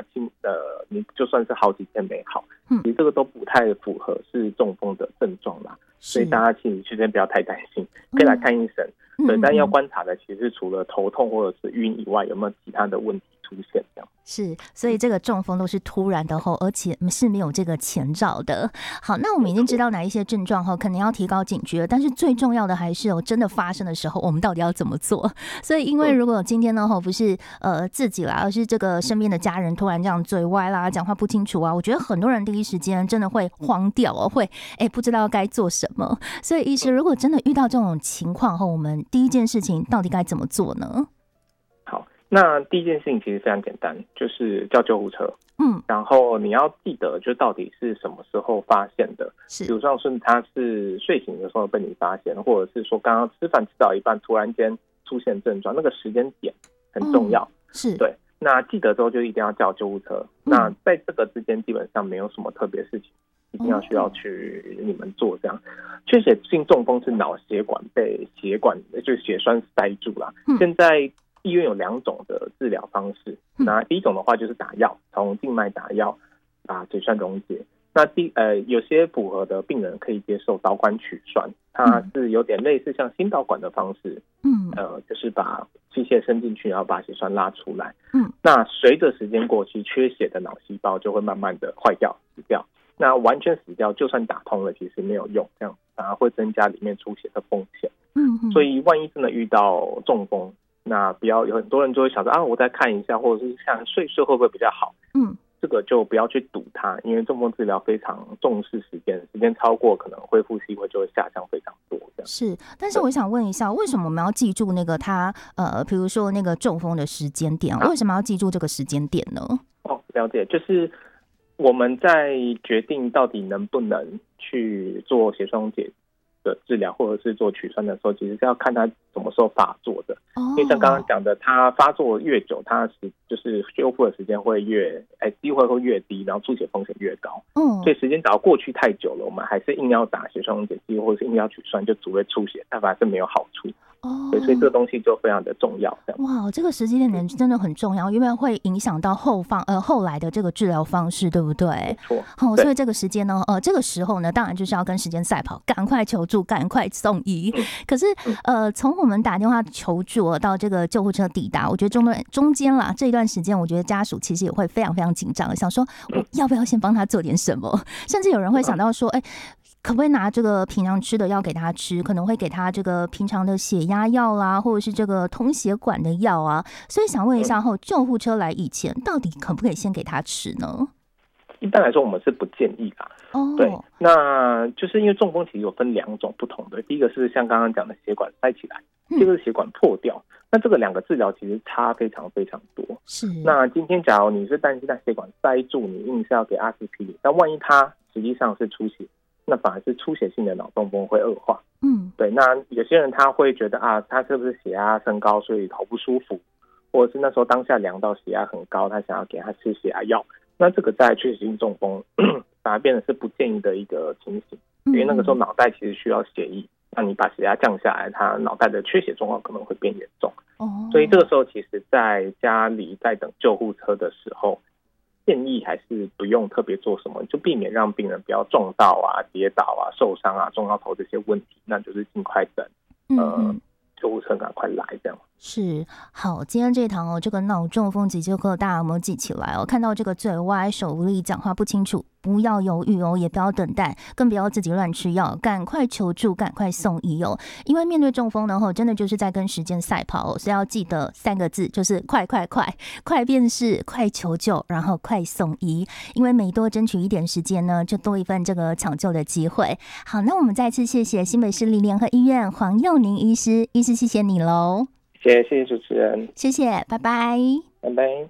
你就算是好几天没好，其实这个都不太符合是中风的症状啦。所以大家其实先不要太担心，可以来看医生。对，但要观察的其实除了头痛或者是晕以外，有没有其他的问题出现这样。 是，所以这个中风都是突然的后，而且是没有这个前兆的。好，那我们已经知道哪一些症状后，可能要提高警觉，但是最重要的还是真的发生的时候，我们到底要怎么做？所以，因为如果今天呢不是自己啦，而是这个身边的家人突然这样嘴歪啦，讲话不清楚啊，我觉得很多人第一时间真的会慌掉会不知道该做什么。所以，医师如果真的遇到这种情况后，我们第一件事情到底该怎么做呢？ 那第一件事情其实非常简单，就是叫救护车。然后你要记得，就到底是什么时候发现的。比如说是他是睡醒的时候被你发现，或者是说刚刚吃饭吃到一半突然间出现症状，那个时间点很重要。 是对。那记得之后就一定要叫救护车。那在这个之间基本上没有什么特别事情，一定要需要去你们做这样。缺血性中风是脑血管被就是血栓塞住了。现在医院有2种的治疗方式。那第一种的话就是打药，从静脉打药把血栓溶解。那有些符合的病人可以接受导管取栓，它是有点类似像心导管的方式。就是把器械伸进去，然后把血栓拉出来。那随着时间过去，缺血的脑细胞就会慢慢的坏掉死掉。那完全死掉，就算打通了，其实没有用，这样反而会增加里面出血的风险。所以万一真的遇到中风，那不要有很多人就会想说我再看一下，或者是像睡会不会比较好？这个就不要去赌它，因为中风治疗非常重视时间超过，可能恢复机会就会下降非常多。 是，但是我想问一下，为什么我们要记住那个他比如说那个中风的时间点，为什么要记住这个时间点呢？ 了解，就是我们在决定到底能不能去做血栓解的治疗，或者是做取栓的时候，其实是要看他什么时候发作的。因为像刚刚讲的，他发作越久，他就是修复的时间会机会会越低，然后出血风险越高。所以时间只要过去太久了，我们还是硬要打血栓溶解剂，或者是硬要取栓，就只会出血，但反而是没有好处。所以这个东西就非常的重要。 哇，这个时间点真的很重要，因为会影响到后来的这个治疗方式，对不对？ 没错。 所以这个时间呢，这个时候呢，当然就是要跟时间赛跑，赶快求助，赶快送医。可是从我们打电话求助到这个救护车抵达，我觉得中间啦这一段时间，我觉得家属其实也会非常非常紧张，想说我要不要先帮他做点什么，甚至有人会想到说，可不可以拿这个平常吃的药给他吃？可能会给他这个平常的血压药啦，或者是这个通血管的药啊。所以想问一下，救护车来以前，到底可不可以先给他吃呢？ 一般来说，我们是不建议啦。对，那就是因为中风其实有分2种不同的，第一个是像刚刚讲的血管塞起来，第二个是血管破掉。那这个2个治疗其实差非常非常多。 是。那今天假如你是担心在血管塞住，你硬是要给阿司匹林，但万一它实际上是出血，那反而是出血性的脑中风会恶化。对。那有些人他会觉得他是不是血压升高，所以头不舒服，或者是那时候当下量到血压很高，他想要给他吃血压药。那这个在缺血性中风反而变得是不建议的一个情形，因为那个时候脑袋其实需要血液，那你把血压降下来，他脑袋的缺血状况可能会变严重。所以这个时候其实在家里在等救护车的时候，建议还是不用特别做什么，就避免让病人不要撞到跌倒受伤撞到头这些问题，那就是尽快等救护车赶快来这样。 是。好，今天这一堂这个脑中风急救课大家有没有记起来看到这个嘴歪手无力讲话不清楚，不要犹豫也不要等待，更不要自己乱吃药，赶快求助，赶快送医因为面对中风呢真的就是在跟时间赛跑所以要记得3个字，就是快快快，快辨识，快求救，然后快送医，因为每多争取一点时间呢，就多一份这个抢救的机会。好，那我们再次谢谢新北市立联合医院黄佑宁医师，谢谢你喽。 谢谢主持人， 谢谢，拜拜， 拜拜。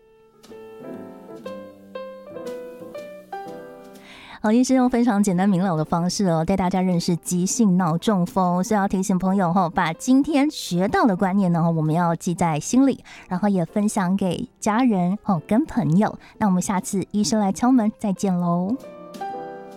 好，医师用非常简单明了的方式带大家认识急性脑中风，所以要提醒朋友把今天学到的观念呢，我们要记在心里，然后也分享给家人跟朋友。那我们下次医生来敲门再见喽。